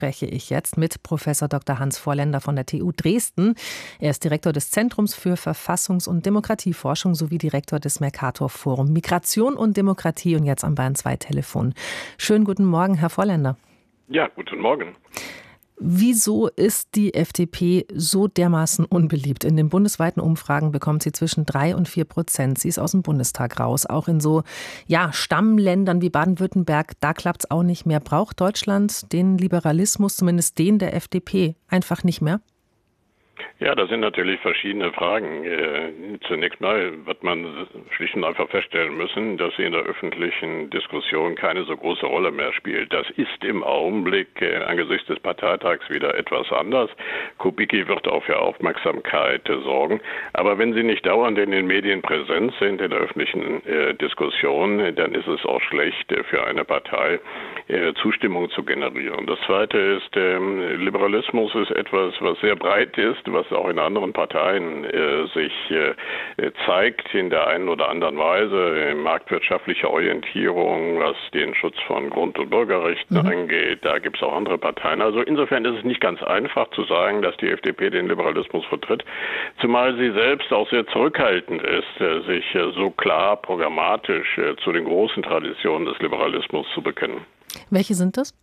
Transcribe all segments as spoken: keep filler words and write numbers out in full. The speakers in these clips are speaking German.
spreche ich jetzt mit Professor Doktor Hans Vorländer von der T U Dresden. Er ist Direktor des Zentrums für Verfassungs- und Demokratieforschung sowie Direktor des Mercator Forum Migration und Demokratie und jetzt am Bayern zwei Telefon. Schönen guten Morgen, Herr Vorländer. Ja, guten Morgen. Wieso ist die F D P so dermaßen unbeliebt? In den bundesweiten Umfragen bekommt sie zwischen drei und vier Prozent. Sie ist aus dem Bundestag raus. Auch in so ja, Stammländern wie Baden-Württemberg, da klappt es auch nicht mehr. Braucht Deutschland den Liberalismus, zumindest den der F D P, einfach nicht mehr? Ja, das sind natürlich verschiedene Fragen. Zunächst mal wird man schlicht und einfach feststellen müssen, dass sie in der öffentlichen Diskussion keine so große Rolle mehr spielt. Das ist im Augenblick angesichts des Parteitags wieder etwas anders. Kubicki wird auch für Aufmerksamkeit sorgen. Aber wenn sie nicht dauernd in den Medien präsent sind, in der öffentlichen Diskussion, dann ist es auch schlecht für eine Partei, Zustimmung zu generieren. Das Zweite ist, Liberalismus ist etwas, was sehr breit ist, was auch in anderen Parteien äh, sich äh, zeigt in der einen oder anderen Weise, marktwirtschaftliche Orientierung, was den Schutz von Grund- und Bürgerrechten mhm. angeht. Da gibt es auch andere Parteien. Also insofern ist es nicht ganz einfach zu sagen, dass die F D P den Liberalismus vertritt, zumal sie selbst auch sehr zurückhaltend ist, äh, sich äh, so klar programmatisch äh, zu den großen Traditionen des Liberalismus zu bekennen. Welche sind das?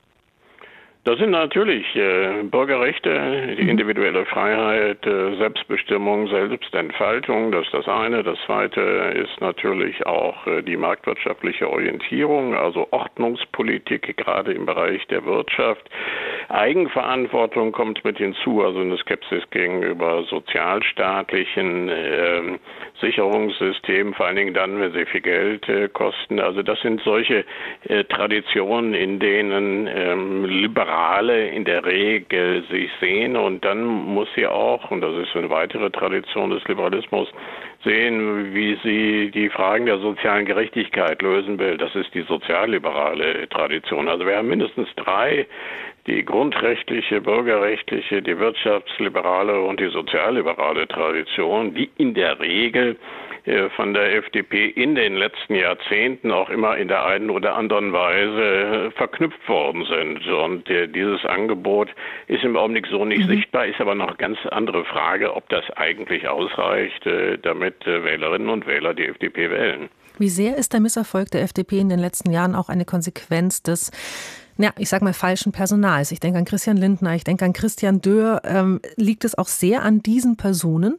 Das sind natürlich äh, Bürgerrechte, die individuelle Freiheit, äh, Selbstbestimmung, Selbstentfaltung, das ist das eine. Das zweite ist natürlich auch äh, die marktwirtschaftliche Orientierung, also Ordnungspolitik, gerade im Bereich der Wirtschaft. Eigenverantwortung kommt mit hinzu, also eine Skepsis gegenüber sozialstaatlichen äh, Sicherungssystemen, vor allen Dingen dann, wenn sie viel Geld äh, kosten. Also das sind solche äh, Traditionen, in denen ähm, liberale in der Regel sich sehen, und dann muss sie auch, und das ist eine weitere Tradition des Liberalismus, sehen, wie sie die Fragen der sozialen Gerechtigkeit lösen will. Das ist die sozialliberale Tradition. Also wir haben mindestens drei: die grundrechtliche, bürgerrechtliche, die wirtschaftsliberale und die sozialliberale Tradition, die in der Regel von der F D P in den letzten Jahrzehnten auch immer in der einen oder anderen Weise verknüpft worden sind. Und dieses Angebot ist im Augenblick so nicht mhm. sichtbar, ist aber noch eine ganz andere Frage, ob das eigentlich ausreicht, damit Wählerinnen und Wähler die F D P wählen. Wie sehr ist der Misserfolg der F D P in den letzten Jahren auch eine Konsequenz des, ja, ich sag mal, falschen Personals? Ich denke an Christian Lindner, ich denke an Christian Dörr. Ähm, liegt es auch sehr an diesen Personen?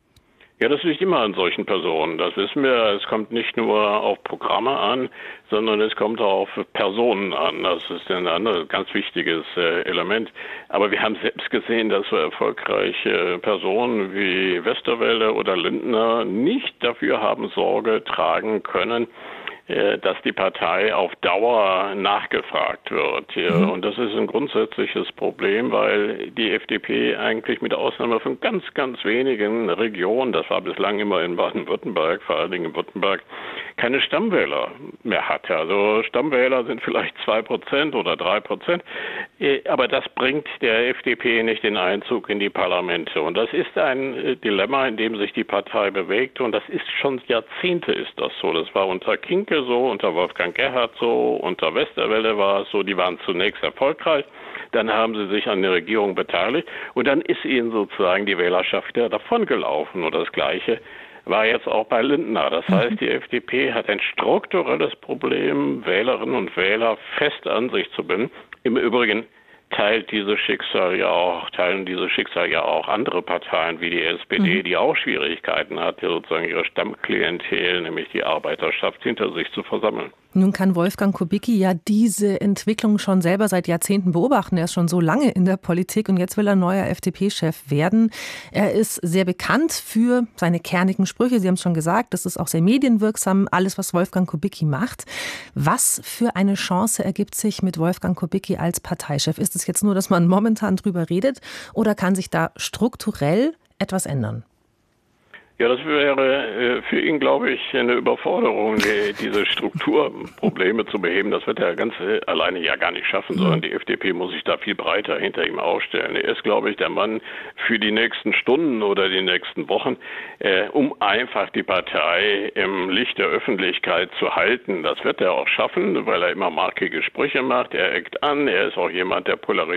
Ja, das liegt immer an solchen Personen. Das wissen wir. Es kommt nicht nur auf Programme an, sondern es kommt auch auf Personen an. Das ist ein anderes, ganz wichtiges äh, Element. Aber wir haben selbst gesehen, dass so erfolgreiche Personen wie Westerwelle oder Lindner nicht dafür haben Sorge tragen können, dass die Partei auf Dauer nachgefragt wird. Mhm. Und das ist ein grundsätzliches Problem, weil die F D P eigentlich mit Ausnahme von ganz, ganz wenigen Regionen, das war bislang immer in Baden-Württemberg, vor allen Dingen in Württemberg, keine Stammwähler mehr hat. Also Stammwähler sind vielleicht zwei Prozent oder drei Prozent, aber das bringt der F D P nicht den Einzug in die Parlamente. Und das ist ein Dilemma, in dem sich die Partei bewegt, und das ist schon Jahrzehnte ist das so. Das war unter Kienke so, unter Wolfgang Gerhardt so, unter Westerwelle war es so, die waren zunächst erfolgreich, dann haben sie sich an der Regierung beteiligt und dann ist ihnen sozusagen die Wählerschaft wieder davongelaufen. Und das Gleiche war jetzt auch bei Lindner. Das heißt, die F D P hat ein strukturelles Problem, Wählerinnen und Wähler fest an sich zu binden. Im Übrigen teilt dieses Schicksal ja auch, teilen dieses Schicksal ja auch andere Parteien wie die S P D, mhm. die auch Schwierigkeiten hat, sozusagen ihre Stammklientel, nämlich die Arbeiterschaft, hinter sich zu versammeln. Nun kann Wolfgang Kubicki ja diese Entwicklung schon selber seit Jahrzehnten beobachten. Er ist schon so lange in der Politik und jetzt will er neuer F D P-Chef werden. Er ist sehr bekannt für seine kernigen Sprüche. Sie haben es schon gesagt, das ist auch sehr medienwirksam, alles, was Wolfgang Kubicki macht. Was für eine Chance ergibt sich mit Wolfgang Kubicki als Parteichef? Ist es jetzt nur, dass man momentan drüber redet, oder kann sich da strukturell etwas ändern? Ja, das wäre für ihn, glaube ich, eine Überforderung, diese Strukturprobleme zu beheben. Das wird er ganz alleine ja gar nicht schaffen, sondern die F D P muss sich da viel breiter hinter ihm aufstellen. Er ist, glaube ich, der Mann für die nächsten Stunden oder die nächsten Wochen, äh, um einfach die Partei im Licht der Öffentlichkeit zu halten. Das wird er auch schaffen, weil er immer markige Sprüche macht. Er eckt an, er ist auch jemand, der polarisiert.